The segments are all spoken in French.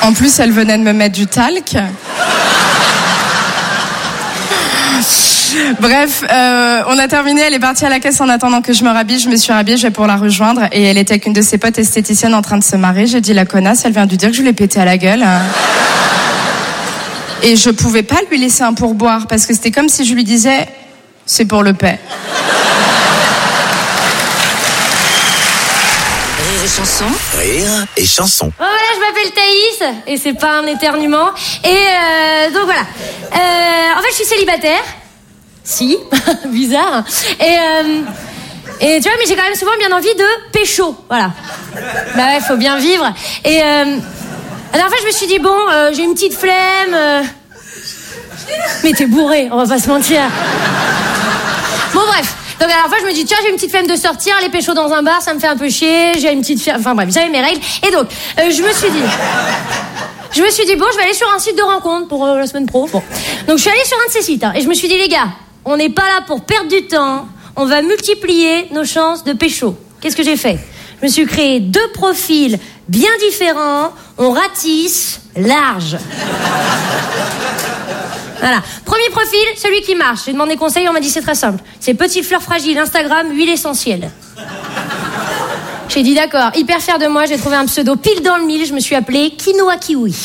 En plus, elle venait de me mettre du talc. Bref, on a terminé, elle est partie à la caisse en attendant que je me rhabille. Je me suis rhabillée, je vais pour la rejoindre. Et elle était avec une de ses potes esthéticiennes en train de se marrer. J'ai dit, la connasse, elle vient de dire que je lui ai pété à la gueule. Et je pouvais pas lui laisser un pourboire parce que c'était comme si je lui disais, c'est pour le paix. Rire et chanson. Rire et chanson. Oh, voilà, je m'appelle Thaïs et c'est pas un éternuement. Et donc voilà. En fait, je suis célibataire. Si, bizarre. Et tu vois, mais j'ai quand même souvent bien envie de pécho, voilà. Bah ouais, faut bien vivre. Et la dernière fois, je me suis dit bon, j'ai une petite flemme. Mais t'es bourré, on va pas se mentir. Bon bref. Donc à la fois je me dis tiens j'ai une petite flemme de sortir, aller pécho dans un bar ça me fait un peu chier, j'ai une petite enfin bref j'avais mes règles et donc je me suis dit bon je vais aller sur un site de rencontre pour la semaine pro. Bon. Donc je suis allée sur un de ces sites et je me suis dit les gars on n'est pas là pour perdre du temps, on va multiplier nos chances de pécho. Qu'est-ce que j'ai fait? Je me suis créé 2 profils bien différents, on ratisse large. Voilà. Premier profil, celui qui marche. J'ai demandé conseil, on m'a dit c'est très simple. C'est petite fleur fragile, Instagram, huile essentielle. J'ai dit d'accord, hyper fière de moi, j'ai trouvé un pseudo pile dans le mille, je me suis appelée Quinoa Kiwi.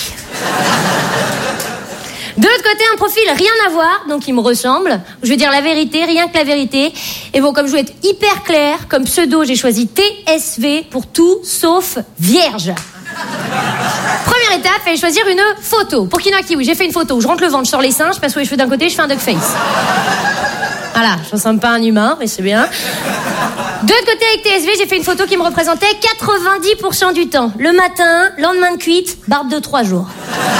De l'autre côté, un profil rien à voir, donc il me ressemble. Je veux dire la vérité, rien que la vérité. Et bon, comme je veux être hyper claire, comme pseudo, j'ai choisi TSV pour tout sauf vierge. Première étape, il fallait choisir une photo. Pour Quinoa Kiwi, j'ai fait une photo où je rentre le ventre, je sors les seins, je passe les cheveux d'un côté, je fais un duck face. Voilà, je ressemble pas à un humain, mais c'est bien. De l'autre côté, avec TSV, j'ai fait une photo qui me représentait 90% du temps. Le matin, lendemain de cuite, barbe de 3 jours.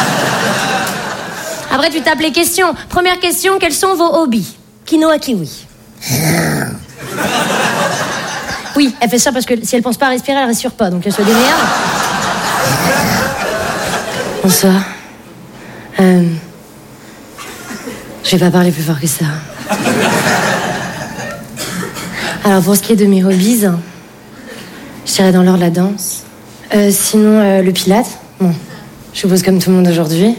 Après, tu tapes les questions. Première question, quels sont vos hobbies? Quinoa Kiwi. Oui, elle fait ça parce que si elle pense pas à respirer, elle respire pas, donc elle se démerde. Bonsoir. Je vais pas parler plus fort que ça. Alors pour ce qui est de mes hobbies, je dirais dans l'ordre la danse. Sinon le pilate. Bon, je suppose comme tout le monde aujourd'hui.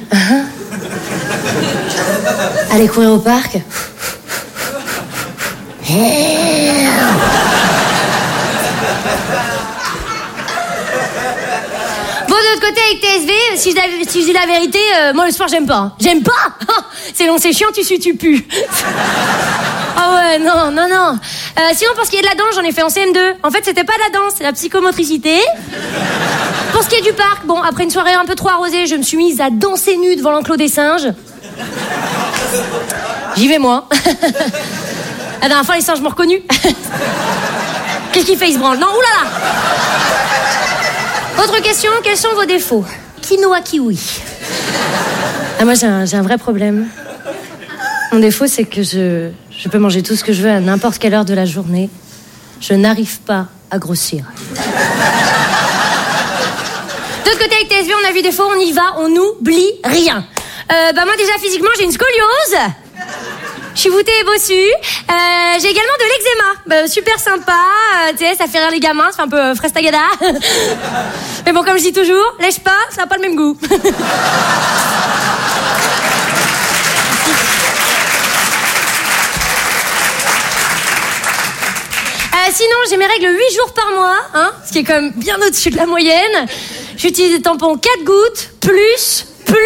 Aller courir au parc. Bon, de l'autre côté, avec TSV, si je dis la vérité, moi, le sport, j'aime pas. J'aime pas. C'est long, c'est chiant, tu sues, tu pues. Ah ouais, non. Sinon, pour ce qui est de la danse, j'en ai fait en CM2. En fait, c'était pas de la danse, c'est la psychomotricité. Pour ce qui est du parc, bon, après une soirée un peu trop arrosée, je me suis mise à danser nue devant l'enclos des singes. J'y vais, moi. La dernière fois, les singes m'ont reconnu. Qu'est-ce qu'il fait, il se branle? Non, oulala. Autre question, quels sont vos défauts? Quinoa Kiwi. Ah, moi, j'ai un vrai problème. Mon défaut, c'est que je peux manger tout ce que je veux à n'importe quelle heure de la journée. Je n'arrive pas à grossir. De l'autre côté, avec TSV, on a vu des fois, on y va, on n'oublie rien. Moi, déjà, physiquement, j'ai une scoliose. Je suis voûtée et bossue. J'ai également de l'eczéma. Super sympa. Tu sais, ça fait rire les gamins. Ça fait un peu frestagada. Mais bon, comme je dis toujours, lèche pas, ça n'a pas le même goût. Sinon, j'ai mes règles 8 jours par mois, hein, ce qui est quand même bien au-dessus de la moyenne. J'utilise des tampons 4 gouttes, plus.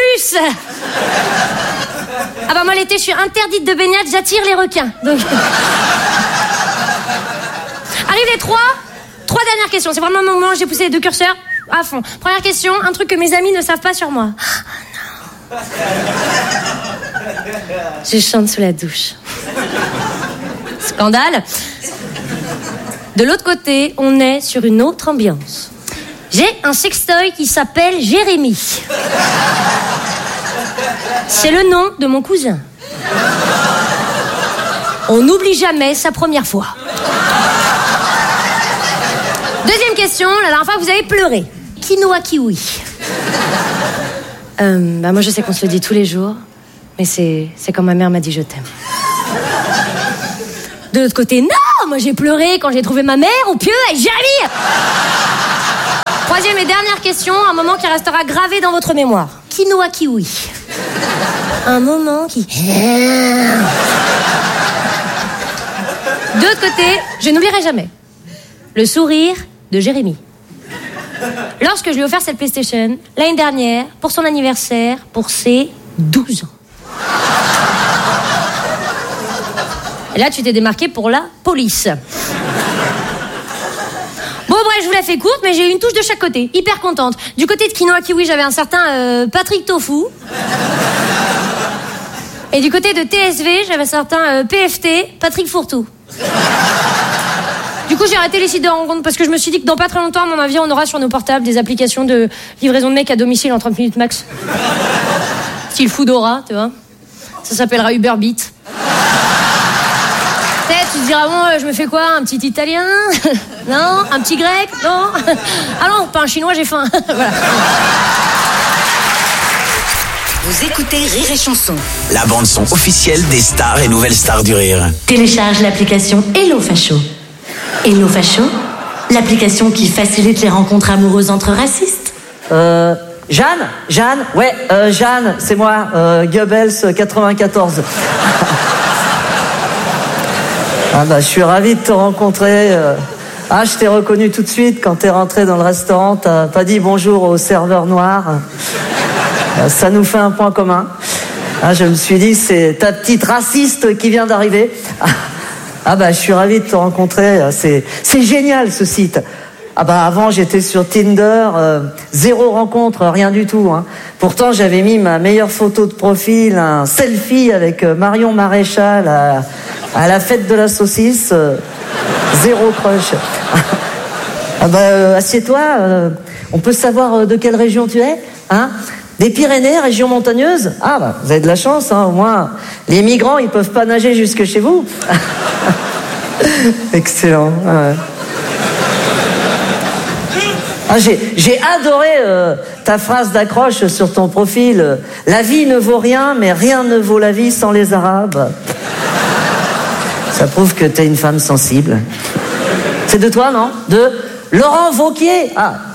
Ah bah moi l'été je suis interdite de baignade, j'attire les requins. Donc... Arrive les trois dernières questions. C'est vraiment le moment où j'ai poussé les 2 curseurs à fond. Première question, un truc que mes amis ne savent pas sur moi. Oh non. Je chante sous la douche. Scandale. De l'autre côté, on est sur une autre ambiance. J'ai un sextoy qui s'appelle Jérémy. C'est le nom de mon cousin. On n'oublie jamais sa première fois. Deuxième question, la dernière fois vous avez pleuré. Quinoa Kiwi. Moi je sais qu'on se le dit tous les jours, mais c'est quand ma mère m'a dit je t'aime. De l'autre côté, non, moi j'ai pleuré quand j'ai trouvé ma mère au pieu avec Jérémy. Troisième et dernière question, un moment qui restera gravé dans votre mémoire. Quinoa kiwi. Un moment qui... De l'autre côté, je n'oublierai jamais le sourire de Jérémy. Lorsque je lui ai offert cette PlayStation, l'année dernière, pour son anniversaire, pour ses 12 ans. Et là, tu t'es démarqué pour la police. Bon, bref, je vous la fais courte, mais j'ai eu une touche de chaque côté. Hyper contente. Du côté de Quinoa Kiwi, j'avais un certain Patrick Tofu. Et du côté de TSV, j'avais un certain PFT, Patrick Fourtou. Du coup, j'ai arrêté les sites de rencontres parce que je me suis dit que dans pas très longtemps, à mon avis, on aura sur nos portables des applications de livraison de mecs à domicile en 30 minutes max. Style Foodora, tu vois. Ça s'appellera Uber Beat. Peut-être, tu te diras, bon, je me fais quoi? Un petit italien? Non? Un petit grec? Non? Ah non, pas un chinois, j'ai faim. Voilà. Vous écoutez Rire et Chanson, la bande-son officielle des stars et nouvelles stars du rire. Télécharge l'application Hello Facho. Hello Facho, l'application qui facilite les rencontres amoureuses entre racistes. Jeanne, ouais, Jeanne, c'est moi, Goebbels 94. Ah bah, je suis ravi de te rencontrer. Je t'ai reconnu tout de suite quand t'es rentré dans le restaurant. T'as pas dit bonjour au serveur noir. Ça nous fait un point commun. Je me suis dit, c'est ta petite raciste qui vient d'arriver. Ah bah, je suis ravi de te rencontrer. C'est génial, ce site. Avant, j'étais sur Tinder, 0 rencontre, rien du tout. Pourtant, j'avais mis ma meilleure photo de profil, un selfie avec Marion Maréchal à la fête de la saucisse. 0 crush. Assieds-toi. On peut savoir de quelle région tu es, Des Pyrénées, région montagneuse? Vous avez de la chance, au moins. Les migrants, ils peuvent pas nager jusque chez vous. Excellent. J'ai adoré ta phrase d'accroche sur ton profil. La vie ne vaut rien, mais rien ne vaut la vie sans les Arabes. Ça prouve que t'es une femme sensible. C'est de toi, non? De Laurent Wauquiez.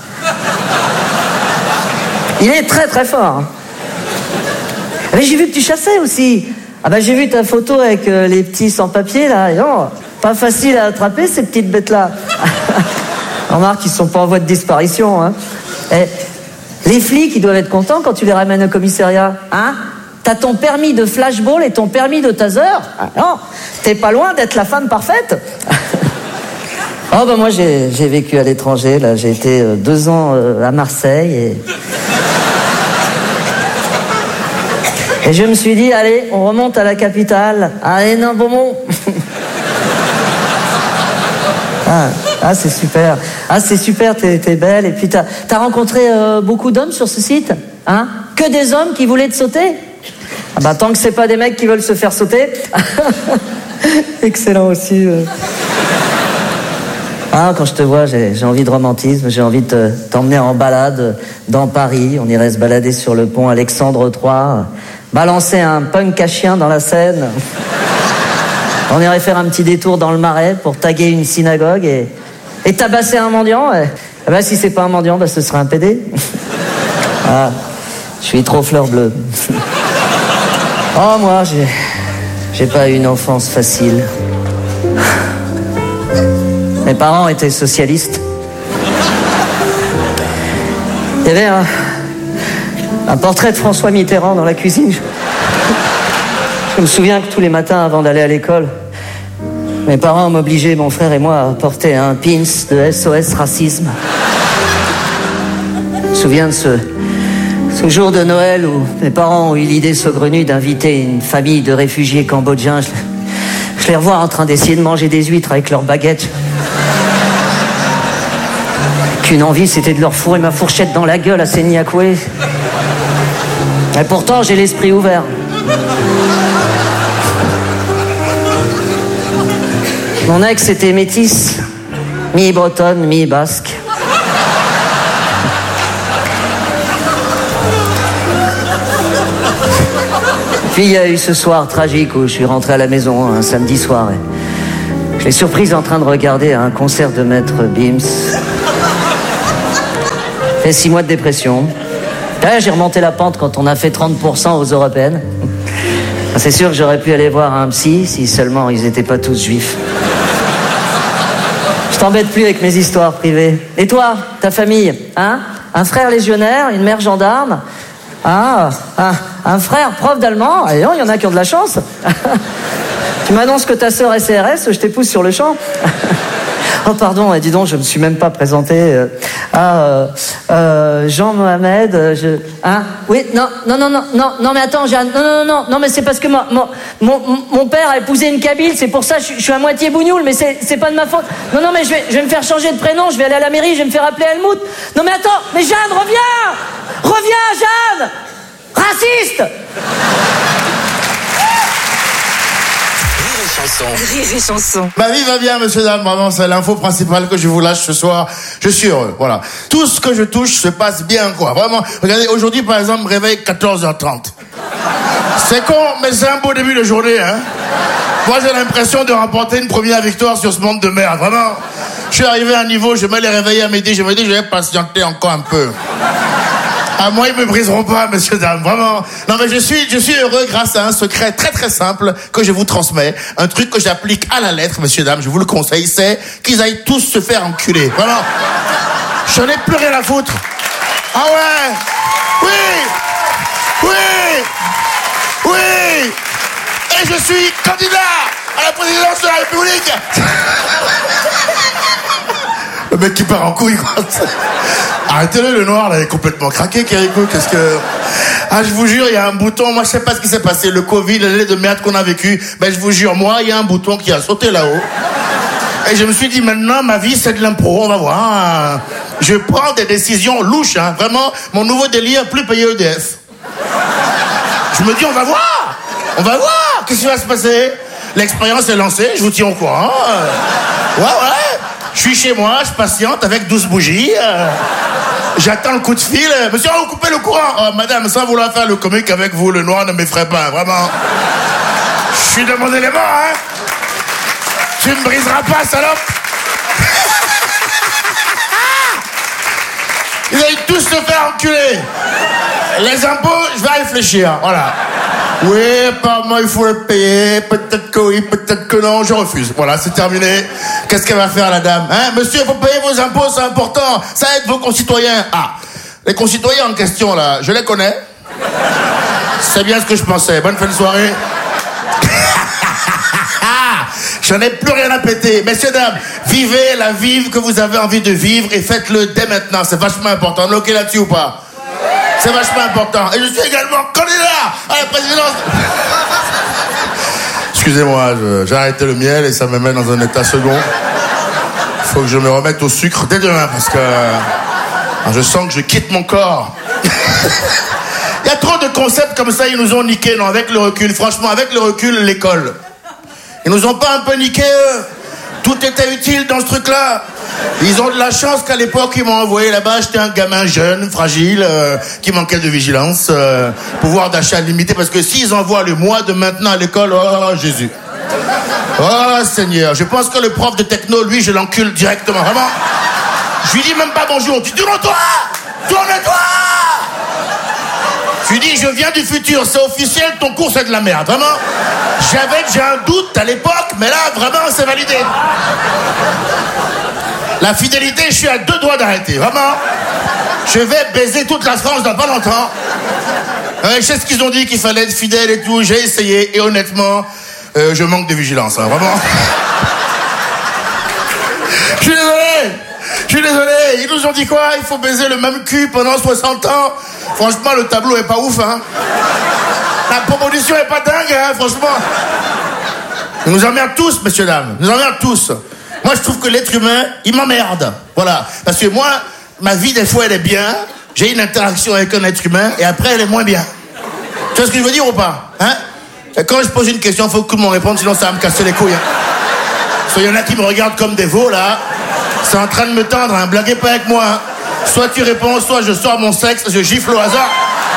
Il est très très fort. Mais j'ai vu que tu chassais aussi. J'ai vu ta photo avec les petits sans-papiers là. Non, pas facile à attraper ces petites bêtes-là. Remarque, ils sont pas en voie de disparition. Les flics, ils doivent être contents quand tu les ramènes au commissariat. T'as ton permis de flashball et ton permis de taser. Non, t'es pas loin d'être la femme parfaite. Moi, j'ai vécu à l'étranger. Là, j'ai été 2 ans à Marseille et je me suis dit, allez, on remonte à la capitale, à Hénin-Beaumont. C'est super. C'est super, t'es belle. Et puis, t'as rencontré beaucoup d'hommes sur ce site? Que des hommes qui voulaient te sauter? Tant que c'est pas des mecs qui veulent se faire sauter. Excellent aussi. Quand je te vois, j'ai envie de romantisme. J'ai envie de t'emmener en balade dans Paris. On irait se balader sur le pont Alexandre III, balancer un punk à chien dans la Seine. On irait faire un petit détour dans le Marais pour taguer une synagogue et tabasser un mendiant. Si c'est pas un mendiant, ce serait un pédé. Je suis trop fleur bleue. Moi, j'ai pas eu une enfance facile. Mes parents étaient socialistes. Il y avait un portrait de François Mitterrand dans la cuisine. Je me souviens que tous les matins, avant d'aller à l'école, mes parents m'obligeaient, mon frère et moi, à porter un pins de SOS Racisme. Je me souviens de ce jour de Noël où mes parents ont eu l'idée saugrenue d'inviter une famille de réfugiés cambodgiens. Je les revois en train d'essayer de manger des huîtres avec leurs baguettes. Qu'une envie, c'était de leur fourrer ma fourchette dans la gueule à ces Niakoué. Et pourtant, j'ai l'esprit ouvert. Mon ex était métisse, mi-bretonne, mi-basque. Puis il y a eu ce soir tragique où je suis rentré à la maison un samedi soir. Je l'ai surprise en train de regarder un concert de Maître Bims. Après 6 mois de dépression. Là, j'ai remonté la pente quand on a fait 30% aux européennes. C'est sûr que j'aurais pu aller voir un psy si seulement ils étaient pas tous juifs. Je t'embête plus avec mes histoires privées. Et toi, ta famille, hein? Un frère légionnaire, une mère gendarme. Ah, un frère prof d'allemand. Et non, il y en a qui ont de la chance. Tu m'annonces que ta sœur est CRS, je t'épouse sur le champ. Oh pardon, dis donc, je me suis même pas présenté. Jean Mohamed, oui, non, mais attends, non, mais c'est parce que mon père a épousé une Kabyle, c'est pour ça, je suis à moitié bougnoul, mais c'est pas de ma faute. Non, mais je vais me faire changer de prénom, je vais aller à la mairie, je vais me faire appeler Helmut. Non, mais attends, mais Jeanne, reviens, Jeanne! Raciste! Rire et chanson. Ma vie va bien, monsieur, dame. Vraiment, c'est l'info principale que je vous lâche ce soir. Je suis heureux, voilà. Tout ce que je touche se passe bien, quoi. Vraiment. Regardez, aujourd'hui, par exemple, me réveille 14h30. C'est con, mais c'est un beau début de journée, hein. Moi, j'ai l'impression de remporter une première victoire sur ce monde de merde. Vraiment. Je suis arrivé à un niveau, je me les réveiller à midi. Je me dis, je vais patienter encore un peu. À moi, ils me briseront pas, messieurs, dames, vraiment. Non, mais je suis heureux grâce à un secret très très simple que je vous transmets. Un truc que j'applique à la lettre, messieurs, dames, je vous le conseille, c'est qu'ils aillent tous se faire enculer. Vraiment. J'en ai plus rien à foutre. Ah ouais. Oui. Et je suis candidat à la présidence de la République. Le mec qui part en couille, quoi. Arrêtez-le, le noir, là, il est complètement craqué, Kirikou. Qu'est-ce que... Ah, je vous jure, il y a un bouton, moi, je sais pas ce qui s'est passé, le Covid, l'année de merde qu'on a vécu. Ben, je vous jure, moi, il y a un bouton qui a sauté là-haut. Et je me suis dit, maintenant, ma vie, c'est de l'impro, on va voir. Je prends des décisions louches, hein. Vraiment, mon nouveau délire, plus payer EDF. Je me dis, on va voir. Qu'est-ce qui va se passer? L'expérience est lancée, je vous tiens au courant. Ouais. Je suis chez moi, je patiente avec 12 bougies. J'attends le coup de fil. Monsieur, vous coupez le courant. Oh, madame, sans vouloir faire le comique avec vous, le noir ne m'effraie pas, vraiment. Je suis de mon élément, hein. Tu ne briseras pas, salope. Ils allaient tous se faire enculer. Les impôts, je vais réfléchir, voilà. Oui, apparemment, il faut le payer. Peut-être que oui, peut-être que non. Je refuse. Voilà, c'est terminé. Qu'est-ce qu'elle va faire, la dame? Hein, monsieur, il faut payer vos impôts, c'est important. Ça aide vos concitoyens. Ah, les concitoyens en question, là, je les connais. C'est bien ce que je pensais. Bonne fin de soirée. J'en ai plus rien à péter. Messieurs, dames, vivez la vie que vous avez envie de vivre et faites-le dès maintenant. C'est vachement important. On est OK là-dessus ou pas? C'est vachement important. Et je suis également candidat à la présidence. Excusez-moi, j'ai arrêté le miel et ça me met dans un état second. Il faut que je me remette au sucre dès demain parce que je sens que je quitte mon corps. Il y a trop de concepts comme ça, ils nous ont niqués, non, avec le recul. Franchement, avec le recul, l'école. Ils nous ont pas un peu niqués, eux. Tout était utile dans ce truc-là. Ils ont de la chance qu'à l'époque, ils m'ont envoyé là-bas. J'étais un gamin jeune, fragile, qui manquait de vigilance, pouvoir d'achat limité. Parce que s'ils envoient le mois de maintenant à l'école, oh Jésus. Oh Seigneur. Je pense que le prof de techno, lui, je l'encule directement. Vraiment. Je lui dis même pas bonjour. Tu tourne-toi. Tourne-toi. Je lui dis, je viens du futur. C'est officiel, ton cours, c'est de la merde. Vraiment. J'ai un doute à l'époque, mais là, vraiment, c'est validé. La fidélité, je suis à 2 doigts d'arrêter, vraiment. Je vais baiser toute la France dans pas longtemps. Je sais ce qu'ils ont dit, qu'il fallait être fidèle et tout. J'ai essayé, et honnêtement, je manque de vigilance, hein, vraiment. Je suis désolé. Ils nous ont dit quoi? Il faut baiser le même cul pendant 60 ans. Franchement, le tableau est pas ouf, hein. La proposition est pas dingue, hein, franchement. Ils nous emmerdent tous, messieurs, dames. Ils nous emmerdent tous. Moi, je trouve que l'être humain, il m'emmerde. Voilà. Parce que moi, ma vie, des fois, elle est bien. J'ai une interaction avec un être humain et après, elle est moins bien. Tu vois ce que je veux dire ou pas? Hein? Et quand je pose une question, il faut que tout le monde réponde, sinon ça va me casser les couilles. Hein. Parce qu'il y en a qui me regardent comme des veaux, là. C'est en train de me tendre, hein. Blaguez pas avec moi. Hein. Soit tu réponds, soit je sors mon sexe, je gifle au hasard.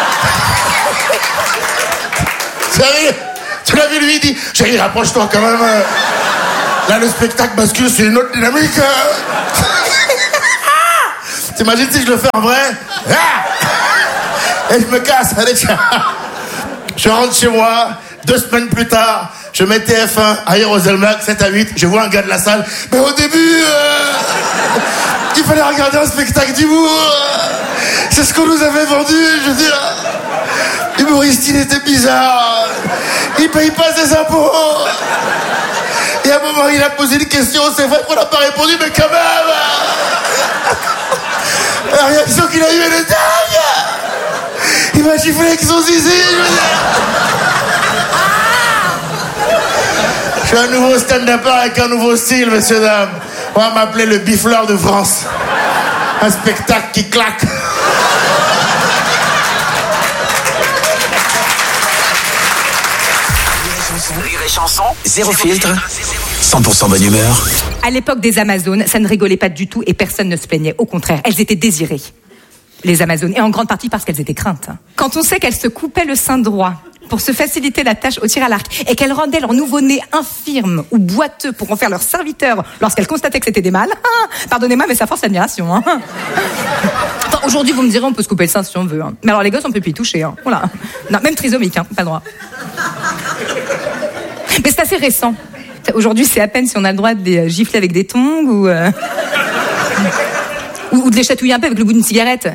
Sérieux? Tu l'as vu, lui, il dit, chérie, rapproche-toi quand même. Là, le spectacle bascule sur une autre dynamique. T'imagines si je le fais en vrai? Ah, et je me casse, allez, tiens. Je rentre chez moi, 2 semaines plus tard, je mets TF1 à Hirozelmac, 7 à 8, je vois un gars de la salle. Mais au début, il fallait regarder un spectacle d'humour. C'est ce qu'on nous avait vendu, je veux dire. L'humoriste, il était bizarre. Il paye pas ses impôts. Et à un moment, il a posé une question, c'est vrai qu'on n'a pas répondu, mais quand même. La réaction qu'il a eue, elle est dingue. Il m'a giflé avec son zizi, je veux dire. Je suis un nouveau stand-upper avec un nouveau style, messieurs, dames. On va m'appeler le bifleur de France. Un spectacle qui claque. Rire et chanson, zéro filtre, 100% bonne humeur. À l'époque des Amazones, ça ne rigolait pas du tout et personne ne se plaignait. Au contraire, elles étaient désirées, les Amazones, et en grande partie parce qu'elles étaient craintes. Quand on sait qu'elles se coupaient le sein droit pour se faciliter la tâche au tir à l'arc et qu'elles rendaient leur nouveau-né infirme ou boiteux pour en faire leur serviteur lorsqu'elles constataient que c'était des mâles, pardonnez-moi, mais ça force l'admiration. Enfin, aujourd'hui, vous me direz, on peut se couper le sein si on veut. Mais alors les gosses, on peut plus y toucher. Voilà. Non, même trisomique, pas le droit. Mais c'est assez récent. Aujourd'hui, c'est à peine si on a le droit de les gifler avec des tongs ou de les chatouiller un peu avec le bout d'une cigarette.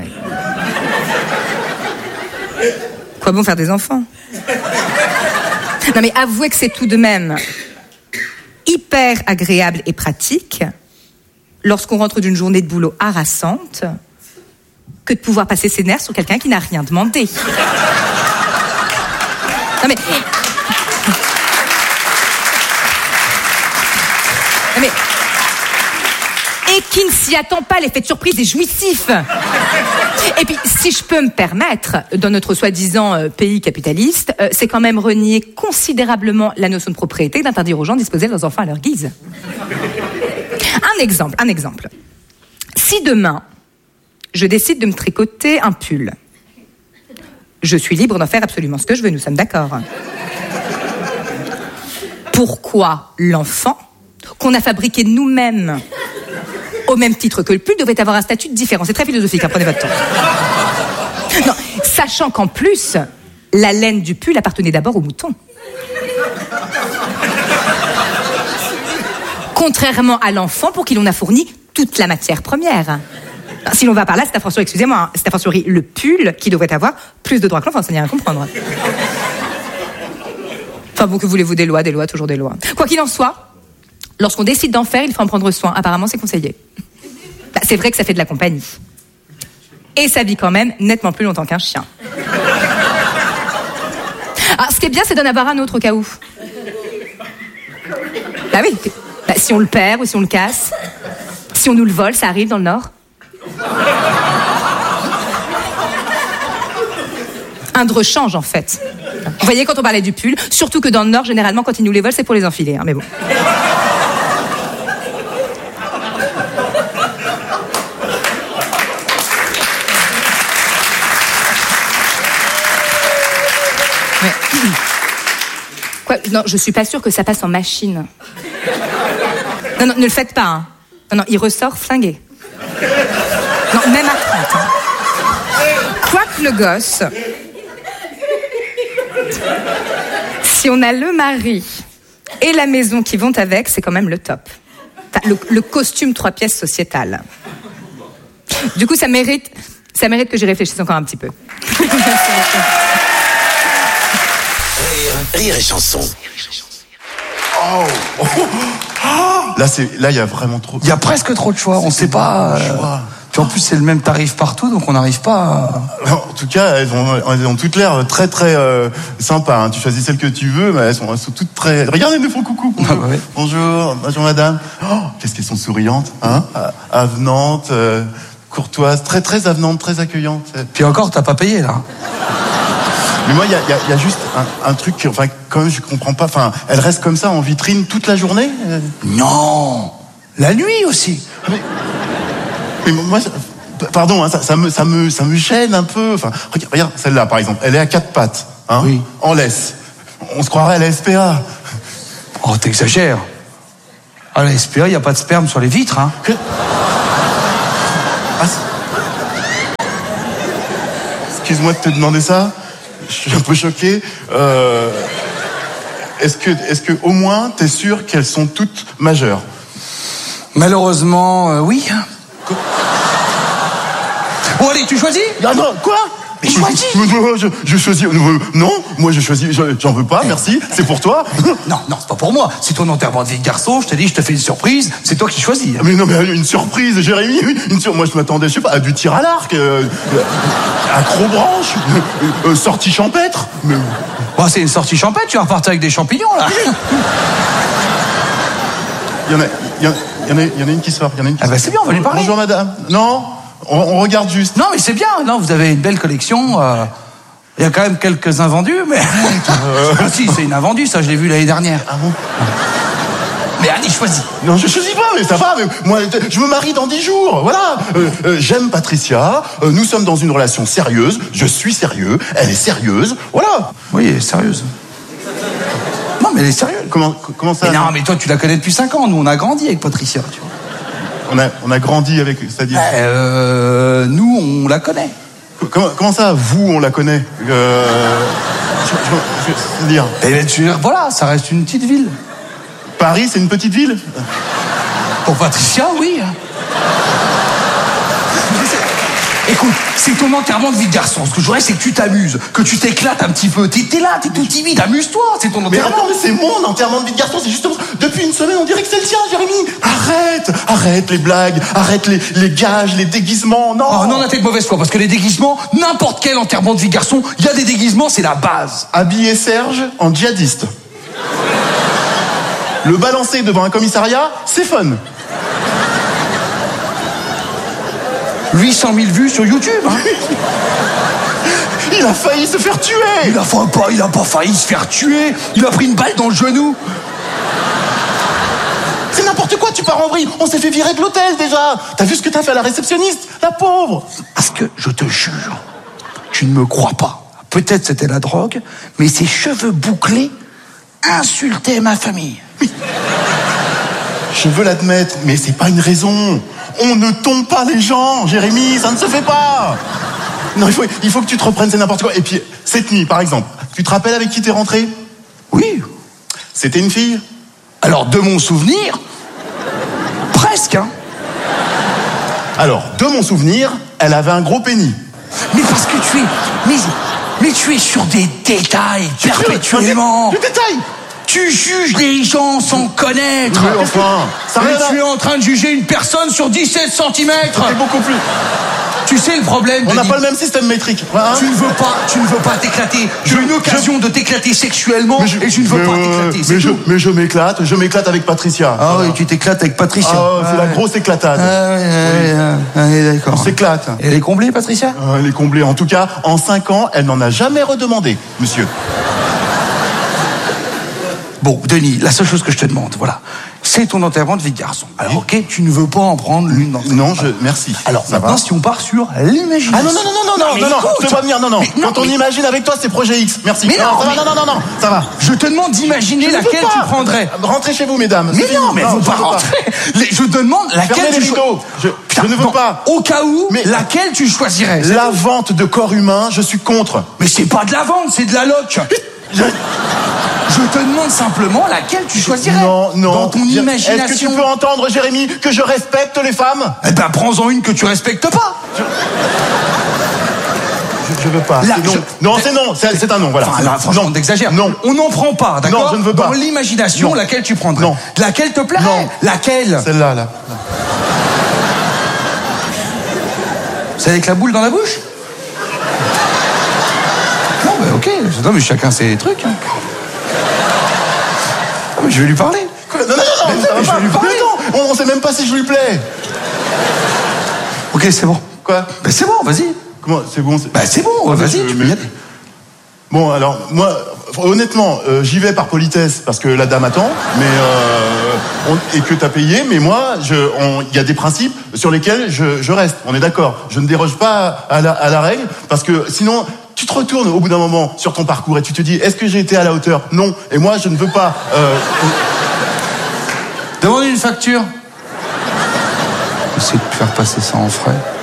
Quoi bon faire des enfants? Non mais avouez que c'est tout de même hyper agréable et pratique lorsqu'on rentre d'une journée de boulot harassante que de pouvoir passer ses nerfs sur quelqu'un qui n'a rien demandé. Non mais... Et qui ne s'y attend pas, l'effet de surprise est jouissif. Et puis, si je peux me permettre, dans notre soi-disant pays capitaliste, c'est quand même renier considérablement la notion de propriété d'interdire aux gens de disposer de leurs enfants à leur guise. Un exemple. Si demain, je décide de me tricoter un pull, je suis libre d'en faire absolument ce que je veux, nous sommes d'accord. Pourquoi l'enfant qu'on a fabriqué nous-mêmes au même titre que le pull devait avoir un statut différent? C'est très philosophique, prenez votre temps. Non, sachant qu'en plus, la laine du pull appartenait d'abord aux moutons. Contrairement à l'enfant pour qui l'on a fourni toute la matière première. Si l'on va par là, c'est a fortiori, excusez-moi, c'est a fortiori le pull qui devrait avoir plus de droits que l'enfant, ça n'y a rien à comprendre. Enfin bon, que voulez-vous, des lois, toujours des lois. Quoi qu'il en soit, lorsqu'on décide d'en faire, il faut en prendre soin. Apparemment, c'est conseillé. C'est vrai que ça fait de la compagnie. Et ça vit quand même nettement plus longtemps qu'un chien. Alors, ce qui est bien, c'est d'en avoir un autre au cas où. Bah oui. Bah, si on le perd ou si on le casse, si on nous le vole, ça arrive dans le Nord. Un de rechange, en fait. Vous voyez, quand on parlait du pull, surtout que dans le Nord, généralement, quand ils nous les volent, c'est pour les enfiler. Mais bon. Quoi? Non, je suis pas sûre que ça passe en machine. Non, ne le faites pas. Non, il ressort flingué. Non, même à 30. Quoique le gosse, si on a le mari et la maison qui vont avec, c'est quand même le top. Enfin, le costume 3 pièces sociétal. Du coup, ça mérite que j'y réfléchisse encore un petit peu. Rire et chanson. Là, il y a vraiment trop. Il y a presque trop de choix. On sait pas. Puis en plus, c'est le même tarif partout, donc on n'arrive pas à... En tout cas, elles ont toutes l'air très très sympas. Tu choisis celle que tu veux, mais elles sont toutes très. Regardez, elles me font coucou. Bonjour, ouais. bonjour madame. Qu'est-ce qu'elles sont souriantes, avenantes, courtoises, très très avenantes, très accueillantes. Puis encore, t'as pas payé là. Mais moi, il y a juste un truc, quand même, je comprends pas. Elle reste comme ça en vitrine toute la journée. Non, la nuit aussi. Mais moi, pardon, ça me gêne un peu. Regarde, celle-là, par exemple, elle est à 4 pattes, oui. En laisse. On se croirait à la SPA. Oh, t'exagères. À la SPA, il n'y a pas de sperme sur les vitres, Que... excuse-moi de te demander ça. Je suis un peu choqué. Est-ce que au moins t'es sûr qu'elles sont toutes majeures? Malheureusement, oui. Bon, allez, tu choisis? Ah non, quoi? Mais choisis. Je choisis. Non, moi je choisis. J'en veux pas, merci. C'est pour toi. Non, c'est pas pour moi. C'est ton enterrement de vie de garçon. Je t'ai dit, je te fais une surprise. C'est toi qui choisis. Mais non, mais une surprise, Jérémy. Moi je m'attendais, je sais pas, à du tir à l'arc, accrobranche, sortie champêtre. Mais... Bon, c'est une sortie champêtre. Tu vas repartir avec des champignons là. Il y en a une qui sort. Ah bah c'est bien, on va lui parler. Bonjour madame. Non. On regarde juste. Non, mais c'est bien. Non, vous avez une belle collection. Il y a quand même quelques invendus, mais... Ah si, c'est une invendue, ça, je l'ai vu l'année dernière. Ah bon? Mais allez, choisis. Non, je choisis pas, mais ça va. Mais moi, je me marie dans 10 jours. Voilà. J'aime Patricia. Nous sommes dans une relation sérieuse. Je suis sérieux. Elle est sérieuse. Voilà. Oui, elle est sérieuse. Non, mais elle est sérieuse. Comment ça? Mais non, mais toi, tu la connais depuis 5 ans. Nous, on a grandi avec Patricia, tu vois. On a grandi avec, c'est-à-dire nous, on la connaît. Comment ça, vous, on la connaît c'est-à-dire voilà, ça reste une petite ville. Paris, c'est une petite ville? Pour Patricia, oui. Écoute, c'est ton enterrement de vie de garçon. Ce que je voudrais, c'est que tu t'amuses, que tu t'éclates un petit peu. T'es là, t'es tout timide, amuse-toi, c'est ton enterrement. Mais attends, mais c'est mon enterrement de vie de garçon, c'est justement... Depuis une semaine, on dirait que c'est le tien, Jérémy. Arrête les blagues, arrête les gages, les déguisements, non. Oh non, là, t'es de mauvaise foi, parce que les déguisements, n'importe quel enterrement de vie de garçon, il y a des déguisements, c'est la base. Habiller Serge en djihadiste. Le balancer devant un commissariat, c'est fun. 800 000 vues sur YouTube, hein. Il a failli se faire tuer. Il a pas failli se faire tuer. Il a pris une balle dans le genou. C'est n'importe quoi, tu pars en vrille. On s'est fait virer de l'hôtel déjà. T'as vu ce que t'as fait à la réceptionniste? La pauvre. Parce que, je te jure, tu ne me crois pas. Peut-être c'était la drogue, mais ses cheveux bouclés insultaient ma famille. Oui. Je veux l'admettre, mais c'est pas une raison. On ne tombe pas les gens, Jérémy, ça ne se fait pas. Non, il faut que tu te reprennes, c'est n'importe quoi. Et puis, cette nuit, par exemple, tu te rappelles avec qui t'es rentré? Oui. C'était une fille? Alors, de mon souvenir, presque, hein. Alors, de mon souvenir, elle avait un gros pénis. Mais parce que tu es... Mais tu es sur des détails perpétuellement. Des détails? Tu juges les gens sans connaître. Mais enfin, ça mais tu es en train de juger une personne sur 17 cm. C'est beaucoup plus. Tu sais le problème. On n'a pas le même système métrique. Hein? Tu ne veux pas t'éclater. J'ai une occasion de t'éclater sexuellement et je ne veux pas t'éclater. Mais je m'éclate avec Patricia. Ah oui, tu t'éclates avec Patricia. C'est la grosse éclatade. Oui, d'accord. On s'éclate. Elle est comblée, Patricia? Elle est comblée. En tout cas, en 5 ans, elle n'en a jamais redemandé, monsieur. Bon, Denis, la seule chose que je te demande, voilà, c'est ton enterrement de vie de garçon. Alors, ok, tu ne veux pas en prendre l'une d'entre elles. Non, merci. Alors, maintenant, si on part sur l'imagination. Ah non, je peux pas venir, non. Quand on imagine avec toi, c'est Projet X. Merci. Mais non, ça va. Je te demande d'imaginer laquelle tu prendrais. Rentrez chez vous, mesdames. Mais non, mais vous pas rentrer. Je te demande laquelle tu choisirais. Je ne veux pas. Au cas où, laquelle tu choisirais? La vente de corps humains, je suis contre. Mais c'est pas de la vente, c'est de la loc. Je te demande simplement laquelle tu choisirais. Non. Dans ton imagination. Est-ce que tu peux entendre, Jérémy, que je respecte les femmes? Eh ben, prends-en une que tu respectes pas. Je veux pas. C'est non, c'est un non, voilà. Enfin, là, franchement, on exagère. Non. On n'en prend pas, d'accord? Non, je ne veux pas. Dans l'imagination, laquelle tu prendrais? Non. Laquelle te plairait? Non. Laquelle? Celle-là, là. C'est avec la boule dans la bouche? Non, mais ok. Non, mais chacun ses trucs. Hein. Oh, mais je vais lui parler. Quoi? Non, je vais lui parler. Non, on sait même pas si je lui plais. Ok, c'est bon. Quoi? Ben c'est bon, vas-y. Comment? C'est bon? Ben c'est bon, vas-y, tu peux y aller. Bon, alors, moi, honnêtement, j'y vais par politesse, parce que la dame attend, et que t'as payé, mais moi, il y a des principes sur lesquels je reste, on est d'accord. Je ne déroge pas à la règle, parce que sinon, tu te retournes au bout d'un moment sur ton parcours et tu te dis, est-ce que j'ai été à la hauteur? Non. Et moi, je ne veux pas... Demande une facture. Essaye de faire passer ça en frais.